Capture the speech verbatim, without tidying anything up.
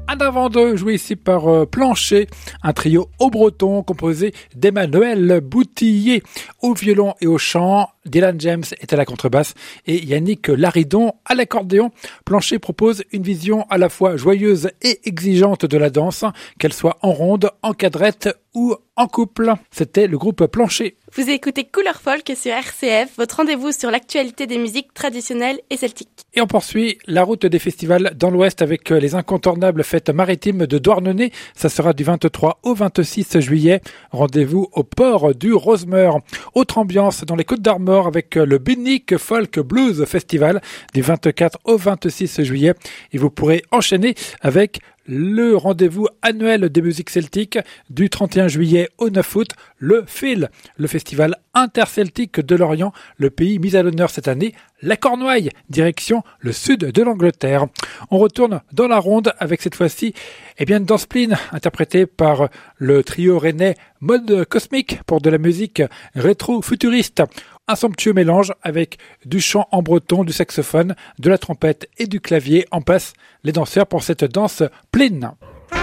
Un avant-deux joué ici par euh, Plancher, un trio au breton composé d'Emmanuel Boutillier au violon et au chant, Dylan James est à la contrebasse et Yannick Laridon à l'accordéon. Plancher propose une vision à la fois joyeuse et exigeante de la danse, qu'elle soit en ronde, en quadrette ou en couple. C'était le groupe Plancher. Vous écoutez Couleur Folk sur R C F, votre rendez-vous sur l'actualité des musiques traditionnelles et celtiques. Et on poursuit la route des festivals dans l'Ouest avec les incontournables fêtes maritimes de Douarnenez. Ça sera du vingt-trois au vingt-six juillet. Rendez-vous au port du Rosemeur. Autre ambiance dans les Côtes d'Armor avec le Binic Folk Blues Festival du vingt-quatre au vingt-six juillet. Et vous pourrez enchaîner avec le rendez-vous annuel des musiques celtiques du trente et un juillet au neuf août, le F I L, le festival interceltique de l'Orient, le pays mis à l'honneur cette année, la Cornouaille, direction le sud de l'Angleterre. On retourne dans la ronde avec cette fois-ci, eh bien, Dans Spleen, interprété par le trio rennais Mode Cosmique pour de la musique rétro-futuriste. Un somptueux mélange avec du chant en breton, du saxophone, de la trompette et du clavier en passe les danseurs pour cette danse pleine.